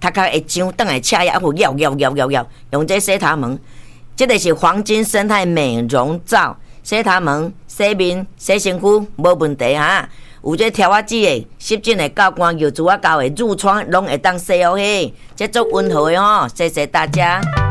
头壳会痒，等来恰呀，会咬，用这洗头毛，这个是黄金生态美容皂，洗头毛、洗面、洗身躯无问题哈。有这调仔剂的、湿疹的、高光油、珠仔膏的、褥疮，拢会当洗哦嘿。这做温和的吼，谢谢大家。